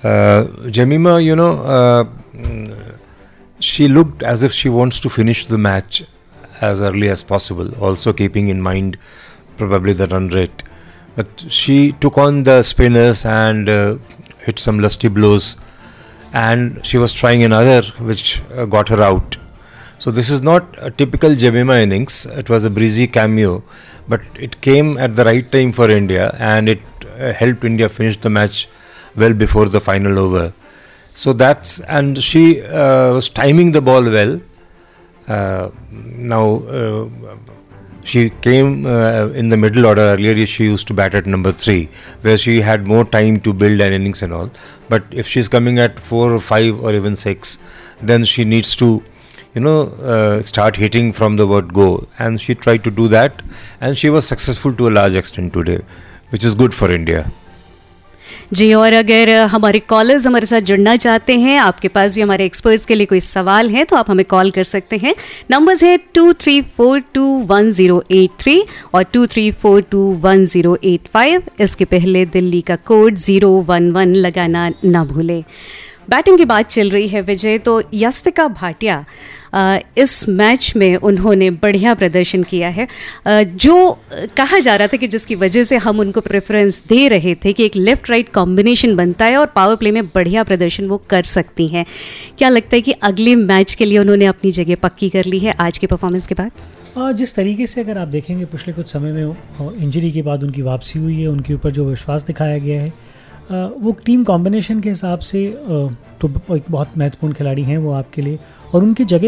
Jemima, she looked as if she wants to finish the match as early as possible, also keeping in mind probably the run rate. But she took on the spinners and hit some lusty blows, and she was trying another which got her out. So this is not a typical Jemima innings. It was a breezy cameo, but it came at the right time for India, and it helped India finish the match well before the final over. So and she was timing the ball well. She came in the middle order. Earlier she used to bat at number 3, where she had more time to build an innings and all. But if she's coming at 4 or 5 or even 6, then she needs to start hitting from the word go, and she tried to do that, and she was successful to a large extent today, which is good for India. जी, और अगर हमारे callers हमारे साथ जुड़ना चाहते हैं, आपके पास भी हमारे एक्सपर्ट्स के लिए कोई सवाल है तो आप हमें कॉल कर सकते हैं. नंबर्स है 23421083 और 23421085. इसके पहले दिल्ली का कोड 011 लगाना ना भूलें. बैटिंग की बात चल रही है विजय, तो यस्तिका भाटिया इस मैच में उन्होंने बढ़िया प्रदर्शन किया है. जो कहा जा रहा था कि जिसकी वजह से हम उनको प्रेफरेंस दे रहे थे कि एक लेफ्ट राइट कॉम्बिनेशन बनता है और पावर प्ले में बढ़िया प्रदर्शन वो कर सकती हैं. क्या लगता है कि अगले मैच के लिए उन्होंने अपनी जगह पक्की कर ली है आज के परफॉर्मेंस के बाद? जिस तरीके से अगर आप देखेंगे पिछले कुछ समय में इंजरी के बाद उनकी वापसी हुई है, उनके ऊपर जो विश्वास दिखाया गया है, वो टीम कॉम्बिनेशन के हिसाब से तो एक बहुत महत्वपूर्ण खिलाड़ी हैं वो आपके लिए, और उनकी जगह